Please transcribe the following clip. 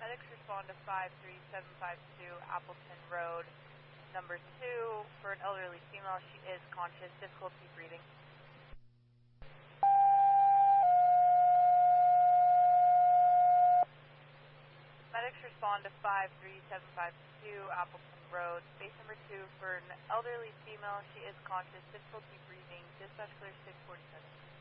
Medics respond to 53752 Appleton Road, number 2, for an elderly female. She is conscious, difficulty breathing. Medics respond to 53752 Appleton Road, base number 2, for an elderly female. She is conscious, difficulty breathing. Dispatch clear 647.